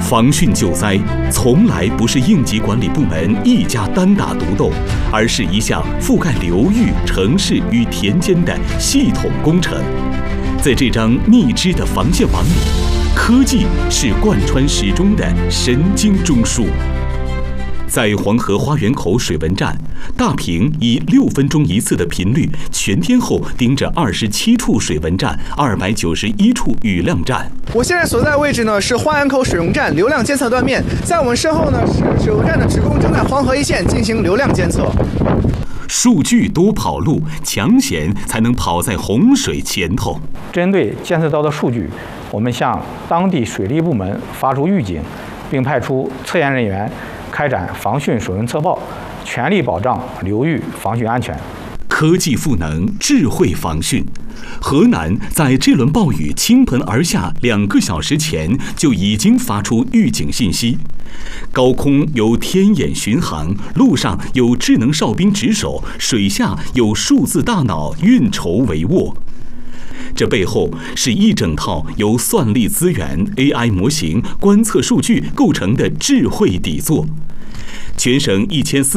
防汛救灾从来不是应急管理部门一家单打独斗，而是一项覆盖流域、城市与田间的系统工程。在这张密织的防线网里，科技是贯穿始终的神经中枢。在黄河花园口水文站，大屏以6分钟一次的频率，全天候盯着27处水文站、291处雨量站。 我现在所在的位置呢是花园口水文站流量监测断面，在我们身后呢是水文站的职工正在黄河一线进行流量监测。 数据多跑路，抢险才能跑在洪水前头。 针对监测到的数据，我们向当地水利部门发出预警，并派出测验人员开展防汛水文测报，全力保障流域防汛安全。 科技赋能，智慧防汛。河南在这轮暴雨倾盆而下2个小时前就已经发出预警信息。高空有天眼巡航，路上有智能哨兵值守，水下有数字大脑运筹帷幄。这背后是一整套由算力资源、AI 模型、观测数据构成的智慧底座。全省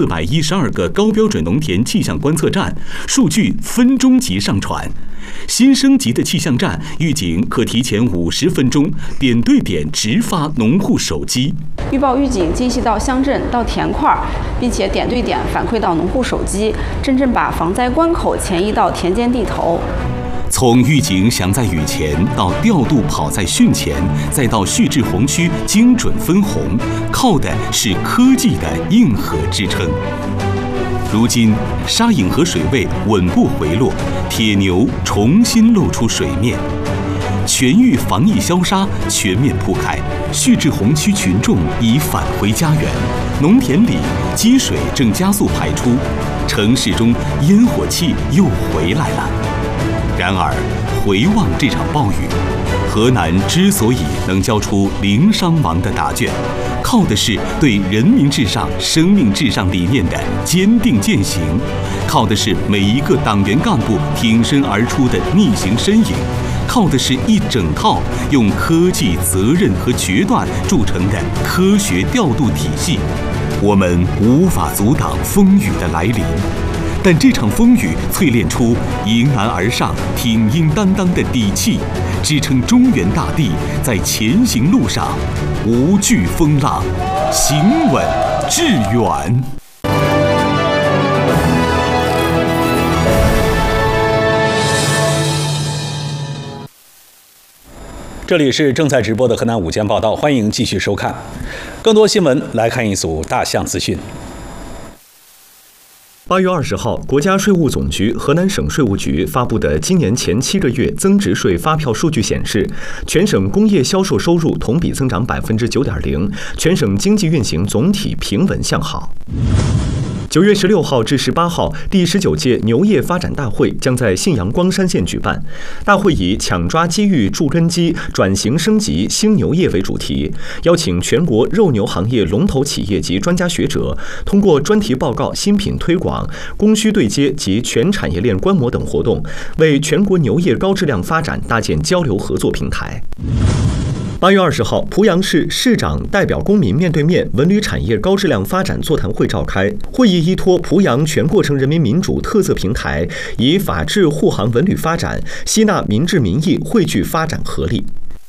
1412个高标准农田气象观测站，数据分钟级上传。新升级的气象站预警可提前50分钟，点对点直发农户手机。 预报预警精细到乡镇到田块，并且点对点反馈到农户手机，真正把防灾关口前移到田间地头。 从预警响在雨前，到调度跑在汛前，再到蓄滞洪区精准分洪，靠的是科技的硬核支撑。如今，沙引河水位稳步回落，铁牛重新露出水面。全域防疫消杀全面铺开，蓄滞洪区群众已返回家园，农田里积水正加速排出，城市中烟火气又回来了。然而，回望这场暴雨，河南之所以能交出零伤亡的答卷，靠的是对人民至上、生命至上理念的坚定践行，靠的是每一个党员干部挺身而出的逆行身影，靠的是一整套用科技、责任和决断铸成的科学调度体系。我们无法阻挡风雨的来临。但这场风雨淬炼出迎难而上、挺膺担当的底气，支撑中原大地在前行路上无惧风浪，行稳致远。 这里是正在直播的河南午间报道，欢迎继续收看。更多新闻来看一组大象资讯。 8月20号，国家税务总局、河南省税务局发布的今年前7个月增值税发票数据显示，全省工业销售收入同比增长9.0%，全省经济运行总体平稳向好。9月16号至18号，第19届牛业发展大会将在信阳光山县举办。大会以抢抓机遇筑根基，转型升级兴牛业为主题，邀请全国肉牛行业龙头企业及专家学者，通过专题报告、新品推广、供需对接及全产业链观摩等活动，为全国牛业高质量发展搭建交流合作平台。8月20号，濮阳市市长代表公民面对面文旅产业高质量发展座谈会召开。会议依托濮阳全过程人民民主特色平台，以法治护航文旅发展，吸纳民智民意，汇聚发展合力。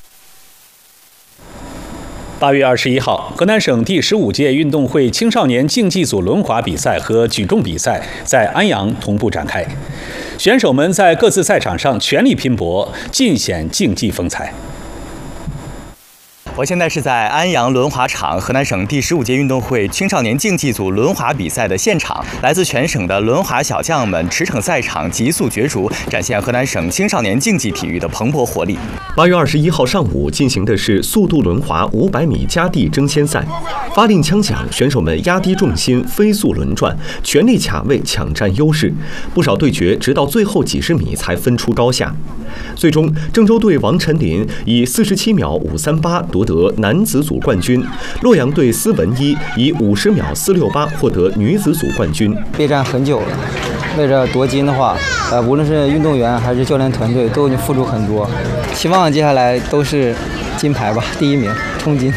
8月21号，河南省第15届运动会青少年竞技组轮滑比赛和举重比赛在安阳同步展开，选手们在各自赛场上全力拼搏，尽显竞技风采。 我现在是在安阳轮滑场，河南省第15届运动会青少年竞技组轮滑比赛的现场，来自全省的轮滑小将们驰骋赛场，急速角逐，展现河南省青少年竞技体育的蓬勃活力。 8月21号上午进行的是速度轮滑500米夹地争先赛，发令枪响，选手们压低重心，飞速轮转，全力卡位，抢占优势。不少对决直到最后几十米才分出高下。最终，郑州队王晨林以47秒538夺得男子组冠军，洛阳队司文一以50秒468获得女子组冠军。 备战很久了，为了夺金的话，无论是运动员还是教练团队都已经付出很多，希望接下来都是金牌吧，第1名冲金。